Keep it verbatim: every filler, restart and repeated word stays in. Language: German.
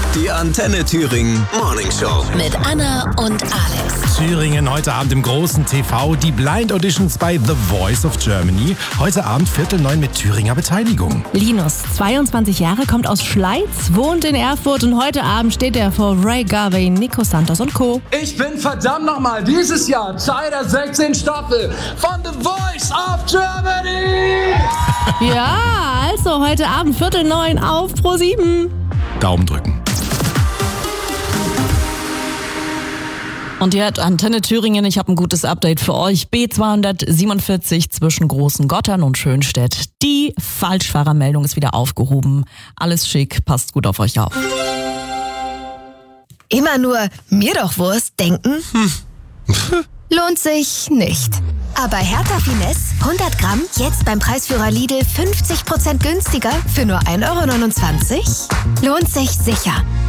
Die Antenne Thüringen Morning Show. Mit Anna und Alex. Thüringen heute Abend im großen T V. Die Blind Auditions bei The Voice of Germany. Heute Abend Viertel neun mit Thüringer Beteiligung. Linus, zweiundzwanzig Jahre, kommt aus Schleiz, wohnt in Erfurt und heute Abend steht er vor Ray Garvey, Nico Santos und Co. Ich bin verdammt nochmal dieses Jahr Teil der sechzehnten Staffel von The Voice of Germany. Ja, also heute Abend Viertel neun auf Pro sieben. Daumen drücken. Und ihr hört Antenne Thüringen, ich habe ein gutes Update für euch. B zweihundertsiebenundvierzig zwischen Großen Gottern und Schönstedt. Die Falschfahrermeldung ist wieder aufgehoben. Alles schick, passt gut auf euch auf. Immer nur mir doch Wurst denken? Hm. Lohnt sich nicht. Aber Hertha Finesse, hundert Gramm, jetzt beim Preisführer Lidl fünfzig Prozent günstiger für nur ein Euro neunundzwanzig? Lohnt sich sicher.